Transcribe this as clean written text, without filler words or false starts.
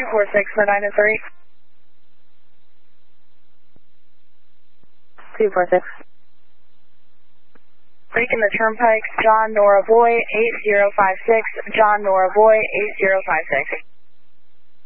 246 for 9 and 3. 246. Breaking the turnpike, John Nora Boy 8056, John Nora Boy 8056.